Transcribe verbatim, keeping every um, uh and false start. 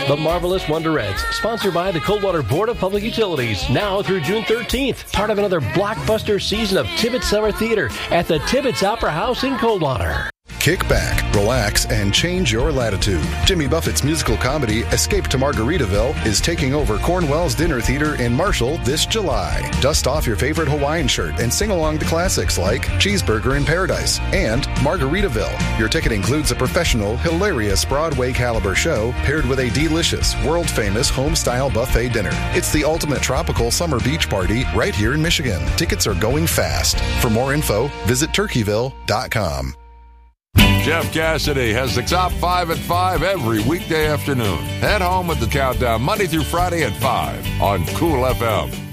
The Marvelous Wonderettes, sponsored by the Coldwater Board of Public Utilities, now through June thirteenth. Part of another blockbuster season of Tibbetts Summer Theater at the Tibbetts Opera House in Coldwater. Kick back, relax, and change your latitude. Jimmy Buffett's musical comedy, Escape to Margaritaville, is taking over Cornwell's Dinner Theater in Marshall this July. Dust off your favorite Hawaiian shirt and sing along to classics like Cheeseburger in Paradise and Margaritaville. Your ticket includes a professional, hilarious Broadway-caliber show paired with a delicious, world-famous home-style buffet dinner. It's the ultimate tropical summer beach party right here in Michigan. Tickets are going fast. For more info, visit turkeyville dot com. Jeff Cassidy has the top five at five every weekday afternoon. Head home with the countdown Monday through Friday at five on Cool F M.